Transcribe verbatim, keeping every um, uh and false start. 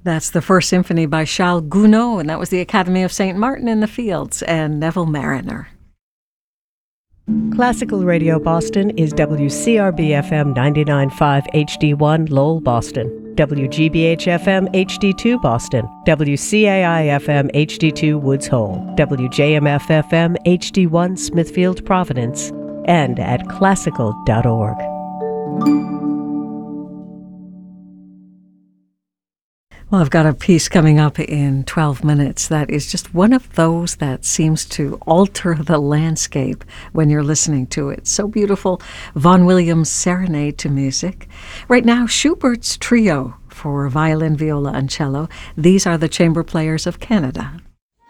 That's the First Symphony by Charles Gounod, and that was the Academy of Saint Martin in the Fields and Neville Marriner. Classical Radio Boston is W C R B F M ninety-nine point five H D one Lowell, Boston, W G B H F M H D two Boston, W C A I F M H D two Woods Hole, W J M F F M H D one Smithfield, Providence, and at classical dot org. Well, I've got a piece coming up in twelve minutes that is just one of those that seems to alter the landscape when you're listening to it. So beautiful. Vaughan Williams' Serenade to Music. Right now, Schubert's Trio for violin, viola, and cello. These are the chamber players of Canada.